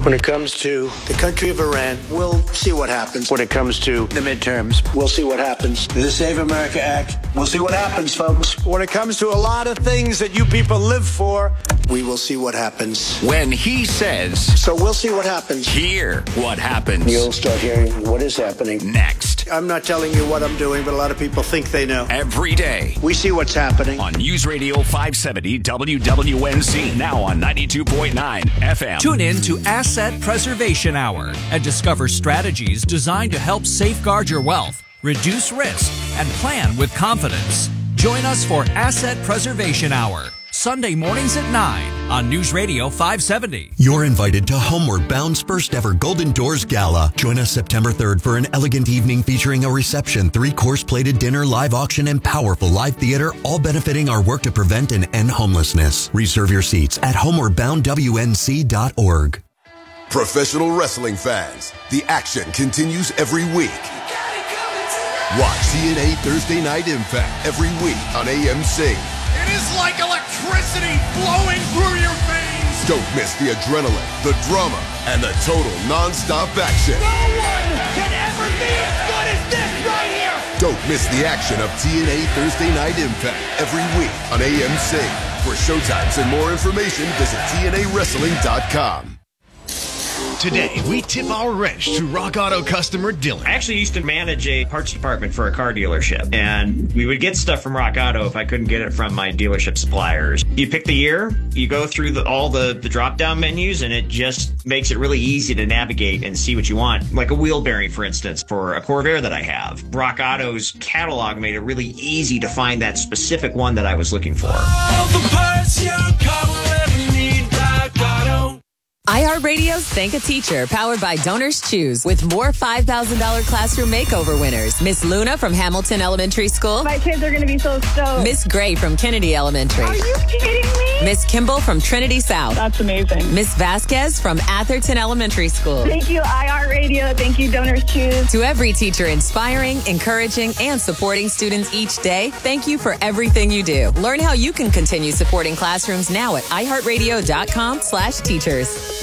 When it comes to the country of Iran, we'll see what happens. When it comes to the midterms, we'll see what happens. The Save America Act, we'll see what happens, folks. When it comes to a lot of things that you people live for, we will see what happens. When he says... So we'll see what happens. Hear what happens. You'll start hearing what is happening. Next. I'm not telling you what I'm doing, but a lot of people think they know. Every day. We see what's happening. On News Radio 570 WWNC, now on 92.9 FM. Tune in to Asset Preservation Hour and discover strategies designed to help safeguard your wealth, reduce risk, and plan with confidence. Join us for Asset Preservation Hour, Sunday mornings at 9 on News Radio 570. You're invited to Homeward Bound's first ever Golden Doors Gala. Join us September 3rd for an elegant evening featuring a reception, 3-course plated dinner, live auction, and powerful live theater, all benefiting our work to prevent and end homelessness. Reserve your seats at homewardboundwnc.org. Professional wrestling fans, the action continues every week. Watch TNA Thursday Night Impact every week on AMC. It is like electricity flowing through your veins. Don't miss the adrenaline, the drama, and the total non-stop action. No one can ever be as good as this right here. Don't miss the action of TNA Thursday Night Impact every week on AMC. For showtimes and more information, visit TNAWrestling.com. Today, we tip our wrench to Rock Auto customer Dylan. I actually used to manage a parts department for a car dealership, and we would get stuff from Rock Auto if I couldn't get it from my dealership suppliers. You pick the year, you go through all the drop-down menus, and it just makes it really easy to navigate and see what you want. Like a wheel bearing, for instance, for a Corvair that I have. Rock Auto's catalog made it really easy to find that specific one that I was looking for. All the parts your car will ever need, Rock Auto. iHeartRadio's Thank a Teacher, powered by Donors Choose, with more $5,000 classroom makeover winners. Miss Luna from Hamilton Elementary School. My kids are going to be so stoked. Miss Gray from Kennedy Elementary. Are you kidding me? Miss Kimball from Trinity South. That's amazing. Miss Vasquez from Atherton Elementary School. Thank you, iHeartRadio. Thank you, Donors Choose. To every teacher inspiring, encouraging, and supporting students each day, thank you for everything you do. Learn how you can continue supporting classrooms now at iHeartRadio.com/teachers.